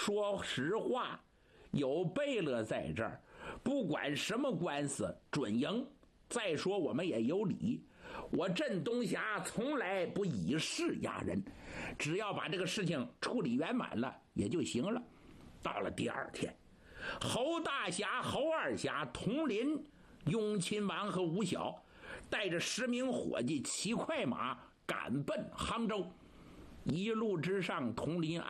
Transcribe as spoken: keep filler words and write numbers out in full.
说实话，有贝勒在这儿，不管什么官司准赢。再说我们也有理，我镇东峡从来不以势压人，只要把这个事情处理圆满了也就行了。到了第二天，侯大侠、侯二侠统领雍亲王和吴晓，带着十名伙计骑快马赶奔杭州。一路之上，统领